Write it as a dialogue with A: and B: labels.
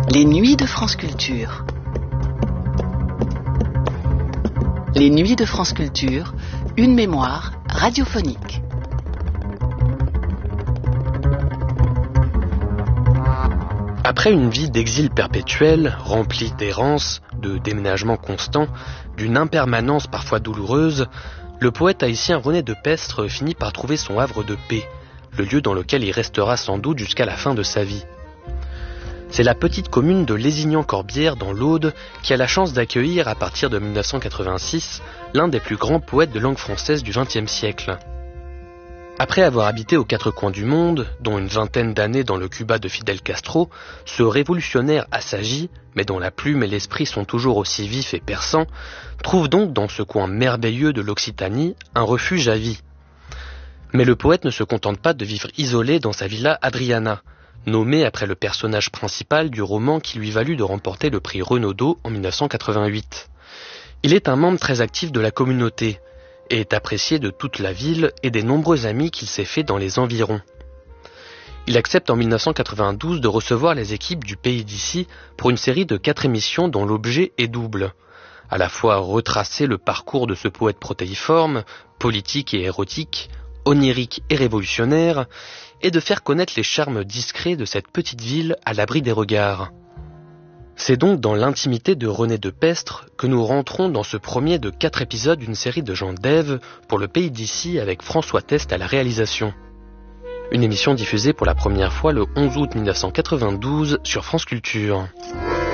A: Les nuits de France Culture. Les nuits de France Culture, une mémoire radiophonique.
B: Après une vie d'exil perpétuel, remplie d'errance, de déménagements constants, d'une impermanence parfois douloureuse, le poète haïtien René de Pestre finit par trouver son havre de paix, le lieu dans lequel il restera sans doute jusqu'à la fin de sa vie. C'est la petite commune de Lézignan-Corbière dans l'Aude qui a la chance d'accueillir à partir de 1986 l'un des plus grands poètes de langue française du XXe siècle. Après avoir habité aux quatre coins du monde, dont une vingtaine d'années dans le Cuba de Fidel Castro, ce révolutionnaire assagi, mais dont la plume et l'esprit sont toujours aussi vifs et perçants, trouve donc dans ce coin merveilleux de l'Occitanie un refuge à vie. Mais le poète ne se contente pas de vivre isolé dans sa villa Adriana, nommée après le personnage principal du roman qui lui valut de remporter le prix Renaudot en 1988. Il est un membre très actif de la communauté, et est apprécié de toute la ville et des nombreux amis qu'il s'est fait dans les environs. Il accepte en 1992 de recevoir les équipes du Pays d'ici pour une série de 4 émissions dont l'objet est double. À la fois retracer le parcours de ce poète protéiforme, politique et érotique, onirique et révolutionnaire, et de faire connaître les charmes discrets de cette petite ville à l'abri des regards. C'est donc dans l'intimité de René de Pestre que nous rentrons dans ce premier de 4 épisodes d'une série de Jean Dève pour le Pays d'ici avec François Test à la réalisation. Une émission diffusée pour la première fois le 11 août 1992 sur France Culture.